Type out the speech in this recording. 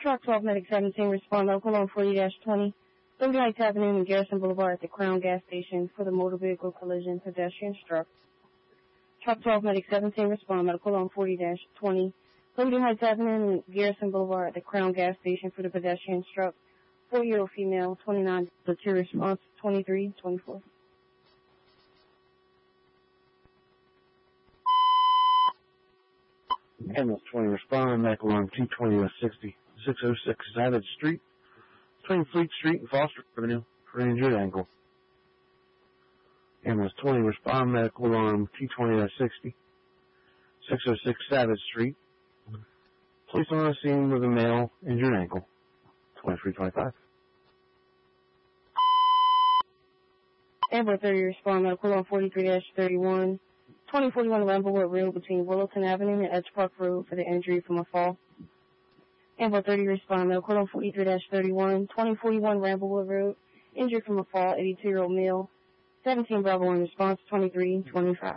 Truck 12 Medic 17 respond local on 40-20. Liberty Heights Avenue and Garrison Boulevard at the Crown Gas Station for the motor vehicle collision pedestrian struck. Truck 12 Medic 17 respond medical on 40-20. Liberty Heights Avenue and Garrison Boulevard at the Crown Gas Station for the pedestrian struck. 4-year-old female, 29, the two response, 23-24. Ambulance 20 respond, medical alarm T20 60, 606 Savage Street, between Fleet Street and Foster Avenue for an injured ankle. Ambulance 20 respond, medical alarm T20 60, 606 Savage Street, police on the scene with a male injured ankle, 2325. Ambulance 30 respond, medical on 43-31. 2041 Ramblewood Road between Willowton Avenue and Edge Park Road for the injury from a fall. Ambulance 30 respond, medical on 43-31. 2041 Ramblewood Road, injured from a fall, 82-year-old male. 17 Bravo 1 response, 23-25.